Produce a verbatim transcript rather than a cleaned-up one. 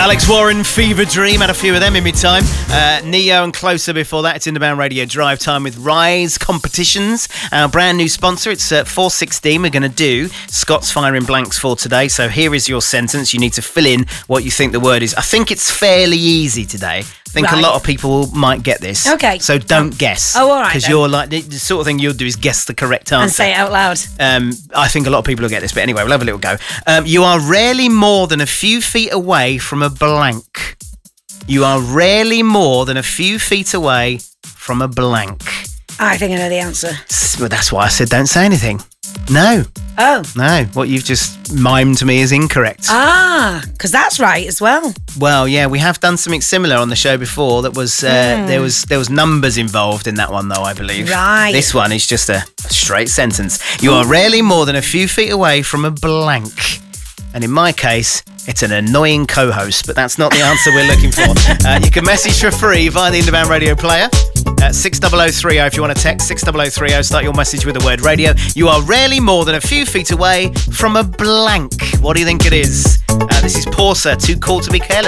Alex Warren, Fever Dream, had a few of them in my time. Uh, Neo and Closer before that. It's Independent Radio Drive Time with Rise Competitions, our brand new sponsor. It's uh, four sixteen. We're going to do Scott's Firing Blanks for today. So here is your sentence. You need to fill in what you think the word is. I think it's fairly easy today. I think right. a lot of people might get this. Okay. So don't guess. Oh, all right. Because you're like, the sort of thing you'll do is guess the correct answer. And say it out loud. Um, I think a lot of people will get this, but anyway, we'll have a little go. Um, you are rarely more than a few feet away from a blank. You are rarely more than a few feet away from a blank. I think I know the answer. Well, that's why I said don't say anything. No. Oh. No, what you've just mimed to me is incorrect. Ah, because that's right as well. Well, yeah, we have done something similar on the show before. That was uh, mm. there was there was numbers involved in that one, though, I believe. Right. This one is just a, a straight sentence. You are rarely more than a few feet away from a blank. And in my case, it's an annoying co-host, but that's not the answer we're looking for. Uh, you can message for free via the Independent Radio player. Uh, six double oh three oh if you want to text, six double oh three oh. Start your message with the word radio. You are rarely more than a few feet away from a blank. What do you think it is? Uh, this is Porser, Too Cool to Be Careless.